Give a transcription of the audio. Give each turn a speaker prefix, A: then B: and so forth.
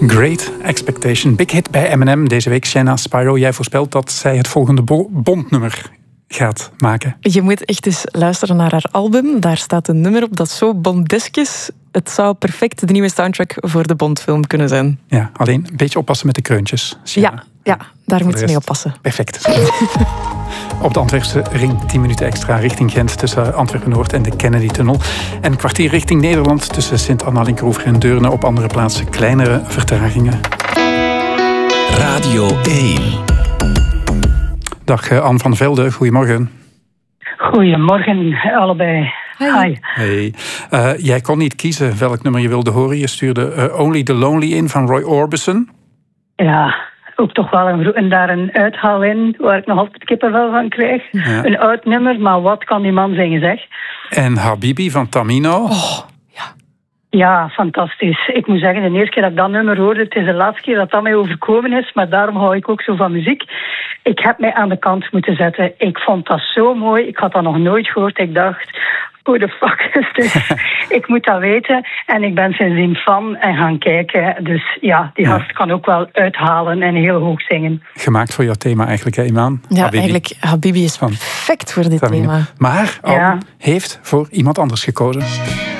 A: Great Expectation. Big hit bij Eminem deze week. Shanna Spyro, jij voorspelt dat zij het volgende Bond-nummer gaat maken.
B: Je moet echt eens luisteren naar haar album. Daar staat een nummer op dat zo bondesk is. Het zou perfect de nieuwe soundtrack voor de Bondfilm kunnen zijn.
A: Ja, alleen een beetje oppassen met de kreuntjes.
B: Ja, daar moet je mee oppassen.
A: Perfect. Op de Antwerpse ring 10 minuten extra richting Gent tussen Antwerpen-Noord en de Kennedy-tunnel. En een kwartier richting Nederland tussen Sint-Anna-Linkeroever en Deurne. Op andere plaatsen kleinere vertragingen.
C: Radio 1.
A: Dag Anne van Velde, goedemorgen.
D: Goedemorgen allebei. Hi.
A: Hey. Jij kon niet kiezen welk nummer je wilde horen. Je stuurde Only the Lonely in van Roy Orbison.
D: Ja, ook toch wel een uithaal in waar ik nog altijd kippenvel van krijg. Ja. Een oud nummer, maar wat kan die man zingen, zeg.
A: En Habibi van Tamino.
B: Oh,
D: ja, fantastisch. Ik moet zeggen, de eerste keer dat ik dat nummer hoorde, het is de laatste keer dat mij overkomen is, maar daarom hou ik ook zo van muziek. Ik heb mij aan de kant moeten zetten. Ik vond dat zo mooi. Ik had dat nog nooit gehoord. Ik dacht, who the fuck is dit? Ik moet dat weten. En ik ben sindsdien fan en gaan kijken. Dus ja, die gast kan ook wel uithalen en heel hoog zingen.
A: Gemaakt voor jouw thema eigenlijk, hè, Imaan?
B: Ja, Habibi. Eigenlijk, Habibi is perfect voor dit thema.
A: Maar Anne heeft voor iemand anders gekozen.